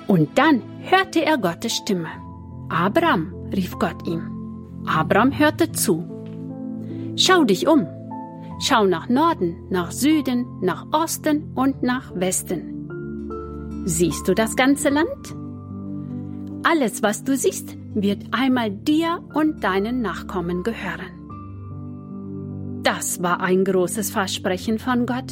Und dann hörte er Gottes Stimme. Abraham, rief Gott ihm. Abraham hörte zu. Schau dich um. Schau nach Norden, nach Süden, nach Osten und nach Westen. Siehst du das ganze Land? Alles, was du siehst, wird einmal dir und deinen Nachkommen gehören. Das war ein großes Versprechen von Gott.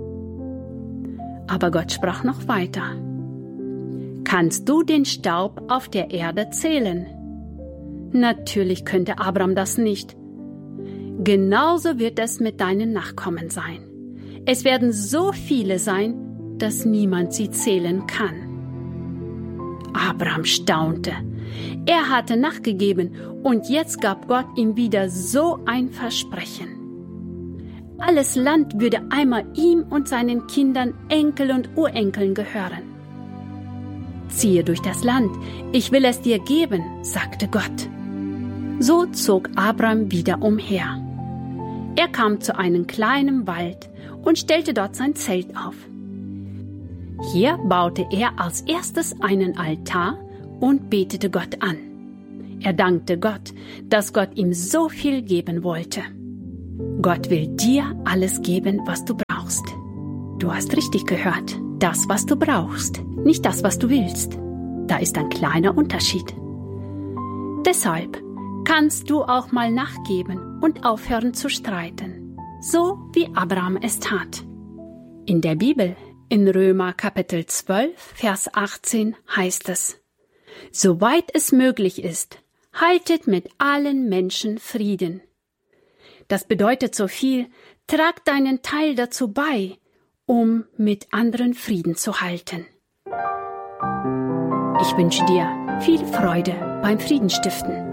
Aber Gott sprach noch weiter. Kannst du den Staub auf der Erde zählen? Natürlich könnte Abraham das nicht. Genauso wird es mit deinen Nachkommen sein. Es werden so viele sein, dass niemand sie zählen kann. Abraham staunte. Er hatte nachgegeben und jetzt gab Gott ihm wieder so ein Versprechen. Alles Land würde einmal ihm und seinen Kindern, Enkel und Urenkeln gehören. Ziehe durch das Land, ich will es dir geben, sagte Gott. So zog Abraham wieder umher. Er kam zu einem kleinen Wald und stellte dort sein Zelt auf. Hier baute er als erstes einen Altar und betete Gott an. Er dankte Gott, dass Gott ihm so viel geben wollte. Gott will dir alles geben, was du brauchst. Du hast richtig gehört. Das, was du brauchst, nicht das, was du willst. Da ist ein kleiner Unterschied. Deshalb kannst du auch mal nachgeben und aufhören zu streiten, so wie Abraham es tat. In der Bibel, in Römer Kapitel 12, Vers 18 heißt es: Soweit es möglich ist, haltet mit allen Menschen Frieden. Das bedeutet so viel, trag deinen Teil dazu bei, um mit anderen Frieden zu halten. Ich wünsche dir viel Freude beim Friedenstiften.